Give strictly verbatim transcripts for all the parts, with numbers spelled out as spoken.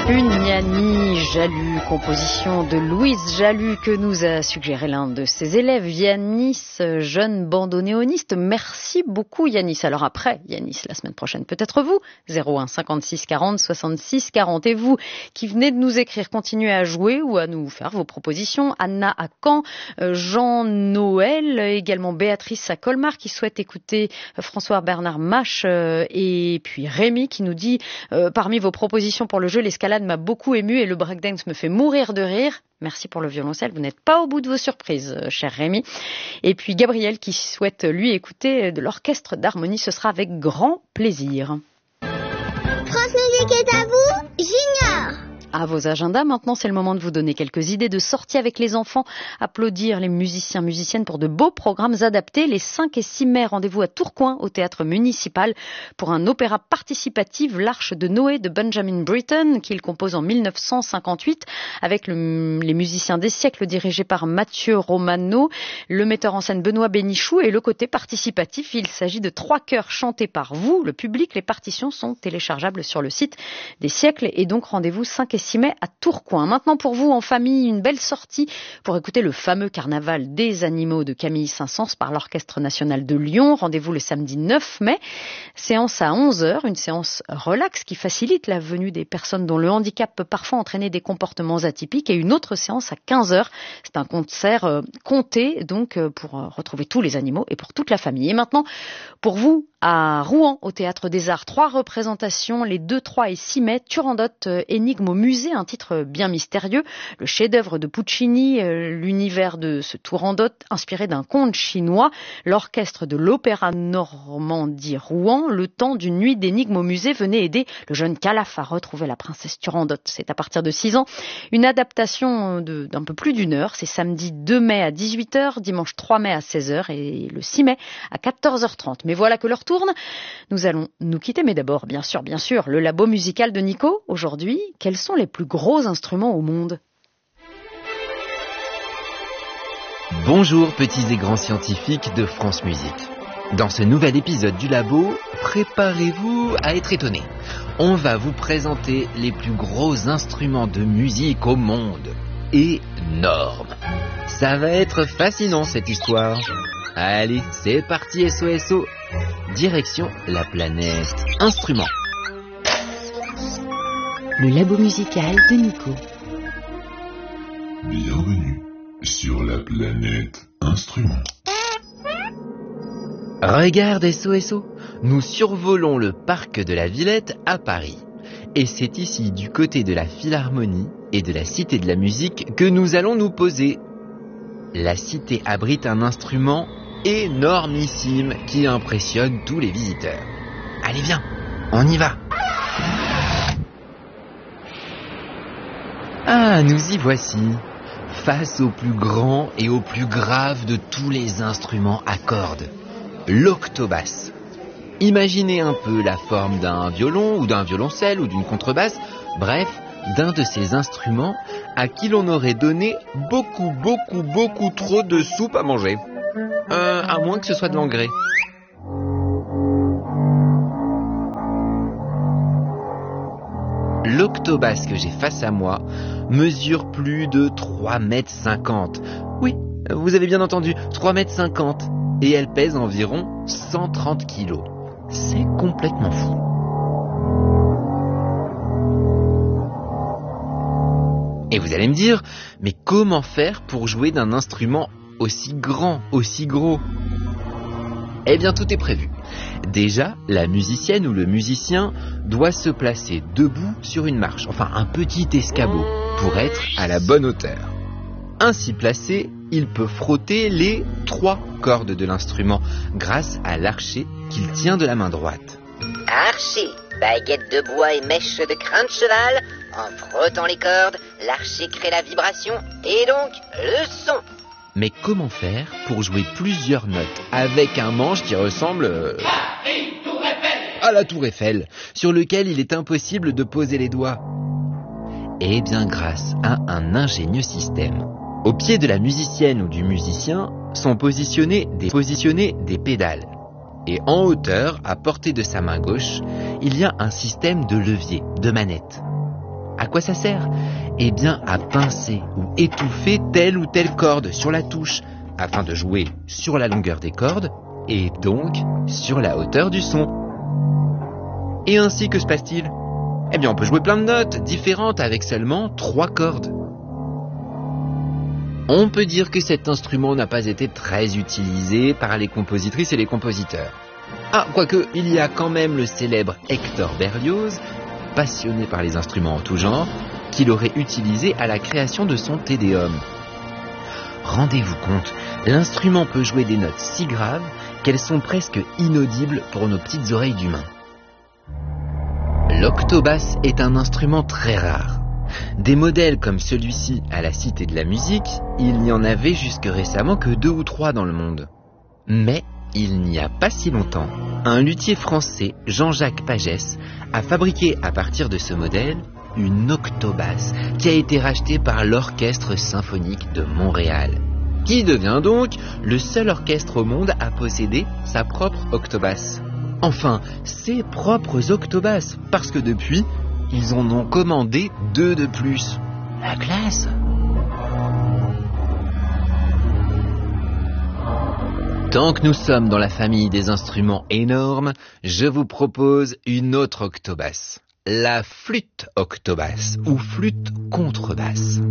Une Yanni Jalut, composition de Louise Jalut que nous a suggéré l'un de ses élèves, Yannis, jeune bandonéoniste. Merci beaucoup Yannis. Alors après Yannis, la semaine prochaine, peut-être vous, zéro un cinquante-six quarante soixante-six quarante. Et vous qui venez de nous écrire, continuez à jouer ou à nous faire vos propositions. Anna à Caen, Jean-Noël, également Béatrice à Colmar qui souhaite écouter François Bernard Mache, et puis Rémi qui nous dit euh, parmi vos propositions pour le jeu, l'escalade m'a beaucoup ému et le breakdance me fait mourir de rire. Merci pour le violoncelle, vous n'êtes pas au bout de vos surprises, cher Rémi. Et puis Gabriel qui souhaite lui écouter de l'orchestre d'harmonie, ce sera avec grand plaisir. France Musique est à vous, Junior. À vos agendas, maintenant c'est le moment de vous donner quelques idées de sortie avec les enfants, applaudir les musiciens, musiciennes pour de beaux programmes adaptés. Les cinq et six mai, rendez-vous à Tourcoing au théâtre municipal pour un opéra participatif, l'Arche de Noé de Benjamin Britten, qu'il compose en mille neuf cent cinquante-huit avec le, les musiciens des siècles dirigés par Mathieu Romano, le metteur en scène Benoît Bénichou, et le côté participatif, il s'agit de trois chœurs chantés par vous, le public. Les partitions sont téléchargeables sur le site des siècles et donc rendez-vous cinq et six mai à Tourcoing. Maintenant pour vous en famille, une belle sortie pour écouter le fameux carnaval des animaux de Camille Saint-Saëns par l'Orchestre National de Lyon. Rendez-vous le samedi neuf mai, séance à onze heures, une séance relax qui facilite la venue des personnes dont le handicap peut parfois entraîner des comportements atypiques, et une autre séance à quinze heures. C'est un concert euh, compté donc euh, pour euh, retrouver tous les animaux et pour toute la famille. Et maintenant pour vous à Rouen au Théâtre des Arts, trois représentations les deux, trois et six mai. Turandot, euh, énigme au musée, un titre bien mystérieux, le chef-d'œuvre de Puccini, euh, l'univers de ce Turandot inspiré d'un conte chinois, l'orchestre de l'Opéra Normandie Rouen, le temps d'une nuit d'énigmes au musée. Venez aider le jeune Calaf à retrouver la princesse Turandot. C'est à partir de six ans, une adaptation de, d'un peu plus d'une heure. C'est samedi deux mai à dix-huit heures, dimanche trois mai à seize heures et le six mai à quatorze heures trente. Mais voilà que l'heure tourne. Nous allons nous quitter, mais d'abord, bien sûr, bien sûr, le labo musical de Nico. Aujourd'hui, quels sont les plus gros instruments au monde ? Bonjour petits et grands scientifiques de France Musique. Dans ce nouvel épisode du labo, préparez-vous à être étonnés. On va vous présenter les plus gros instruments de musique au monde. Énorme. Ça va être fascinant cette histoire. Allez, c'est parti S O S O. Direction la planète Instrument. Le labo musical de Nico. Bienvenue sur la planète Instrument. Regarde S O S O, nous survolons le parc de la Villette à Paris. Et c'est ici, du côté de la Philharmonie et de la Cité de la Musique, que nous allons nous poser. La cité abrite un instrument énormissime qui impressionne tous les visiteurs. Allez, viens, on y va. Ah, nous y voici, face au plus grand et au plus grave de tous les instruments à cordes, l'octobasse. Imaginez un peu la forme d'un violon ou d'un violoncelle ou d'une contrebasse, bref, d'un de ces instruments à qui l'on aurait donné beaucoup, beaucoup, beaucoup trop de soupe à manger. Euh, à moins que ce soit de l'engrais. L'octobasse que j'ai face à moi mesure plus de trois mètres cinquante. Oui, vous avez bien entendu, trois mètres cinquante. Et elle pèse environ cent trente kilos. C'est complètement fou. Et vous allez me dire, mais comment faire pour jouer d'un instrument aussi grand, aussi gros ? Eh bien, tout est prévu. Déjà, la musicienne ou le musicien doit se placer debout sur une marche, enfin un petit escabeau, pour être à la bonne hauteur. Ainsi placé, il peut frotter les trois cordes de l'instrument grâce à l'archet qu'il tient de la main droite. Archet, baguette de bois et mèche de crin de cheval. En frottant les cordes, l'archet crée la vibration et donc le son. Mais comment faire pour jouer plusieurs notes avec un manche qui ressemble euh, à la tour Eiffel, sur lequel il est impossible de poser les doigts ? Eh bien, grâce à un ingénieux système. Au pied de la musicienne ou du musicien sont positionnées des, positionnées des pédales. Et en hauteur, à portée de sa main gauche, il y a un système de levier, de manette. À quoi ça sert? Eh bien, à pincer ou étouffer telle ou telle corde sur la touche, afin de jouer sur la longueur des cordes et donc sur la hauteur du son. Et ainsi, que se passe-t-il? Eh bien, on peut jouer plein de notes différentes avec seulement trois cordes. On peut dire que cet instrument n'a pas été très utilisé par les compositrices et les compositeurs. Ah, quoique, il y a quand même le célèbre Hector Berlioz, passionné par les instruments en tout genre, qui l'aurait utilisé à la création de son Te Deum. Rendez-vous compte, l'instrument peut jouer des notes si graves qu'elles sont presque inaudibles pour nos petites oreilles d'humains. L'octobasse est un instrument très rare. Des modèles comme celui-ci à la Cité de la Musique, il n'y en avait jusque récemment que deux ou trois dans le monde. Mais il n'y a pas si longtemps, un luthier français, Jean-Jacques Pagès, a fabriqué à partir de ce modèle une octobasse qui a été rachetée par l'Orchestre Symphonique de Montréal, qui devient donc le seul orchestre au monde à posséder sa propre octobasse. Enfin, ses propres octobasses, parce que depuis, ils en ont commandé deux de plus. La classe! Tant que nous sommes dans la famille des instruments énormes, je vous propose une autre octobasse. La flûte octobasse ou flûte contrebasse.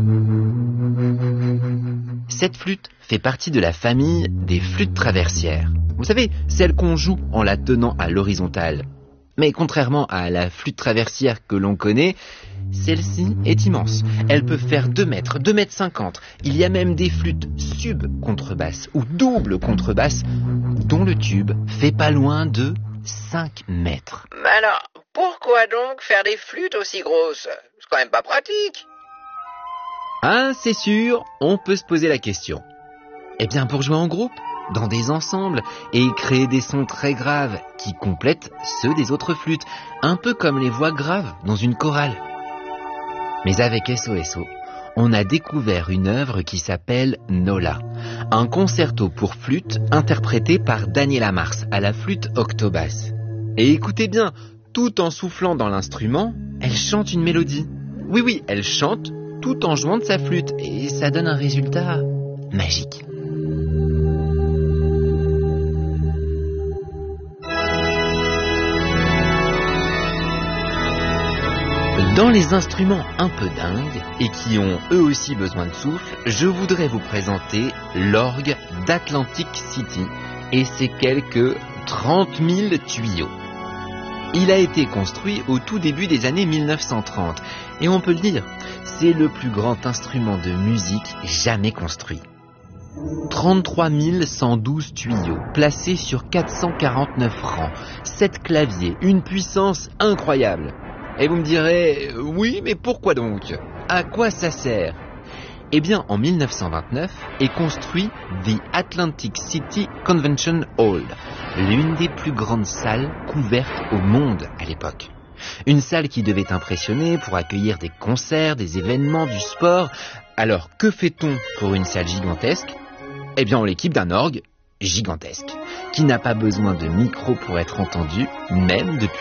Cette flûte fait partie de la famille des flûtes traversières. Vous savez, celle qu'on joue en la tenant à l'horizontale. Mais contrairement à la flûte traversière que l'on connaît, celle-ci est immense. Elle peut faire deux mètres, deux mètres cinquante. Il y a même des flûtes sub-contrebasses ou double contrebasses dont le tube fait pas loin de cinq mètres. Mais alors, pourquoi donc faire des flûtes aussi grosses? C'est quand même pas pratique. Ah, c'est sûr, on peut se poser la question. Eh bien, pour jouer en groupe, dans des ensembles, et créer des sons très graves qui complètent ceux des autres flûtes, un peu comme les voix graves dans une chorale. Mais avec S O S O, on a découvert une œuvre qui s'appelle Nola, un concerto pour flûte interprété par Daniela Mars à la flûte octobasse. Et écoutez bien, tout en soufflant dans l'instrument, elle chante une mélodie. Oui, oui, elle chante tout en jouant de sa flûte, et ça donne un résultat magique. Dans les instruments un peu dingues et qui ont eux aussi besoin de souffle, je voudrais vous présenter l'orgue d'Atlantic City et ses quelques trente mille tuyaux. Il a été construit au tout début des années mille neuf cent trente et on peut le dire, c'est le plus grand instrument de musique jamais construit. trente-trois mille cent douze tuyaux placés sur quatre cent quarante-neuf rangs, sept claviers, une puissance incroyable. Et vous me direz, euh, oui, mais pourquoi donc? À quoi ça sert? Eh bien, en mille neuf cent vingt-neuf est construit The Atlantic City Convention Hall, l'une des plus grandes salles couvertes au monde à l'époque. Une salle qui devait impressionner pour accueillir des concerts, des événements, du sport. Alors, que fait-on pour une salle gigantesque? Eh bien, on l'équipe d'un orgue gigantesque, qui n'a pas besoin de micro pour être entendu, même depuis